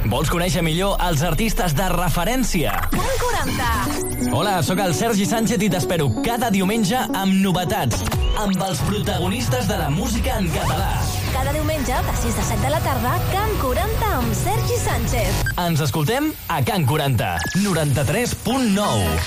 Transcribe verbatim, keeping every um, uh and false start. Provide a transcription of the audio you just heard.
Vols conèixer millor els artistes de referència? Can quaranta. Hola, sóc el Sergi Sánchez i t'espero cada diumenge amb novetats, amb els protagonistes de la música en català. Cada diumenge, de sis a set de la tarda, Can quaranta amb Sergi Sánchez. Ens escoltem a Can quaranta, noranta-tres punt nou.